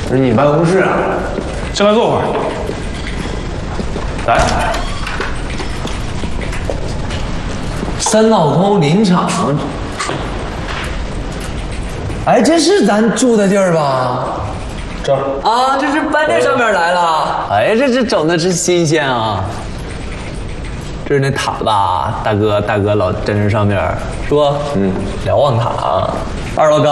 这是你办公室啊？ 先来坐会儿。来， 三道沟林场。哎，这是咱住的地儿吧？ 这儿啊，这是搬这上面来了。哎，这整的真新鲜啊！这是那塔吧，大哥老站这上面，是不？嗯，瞭望塔。2楼刚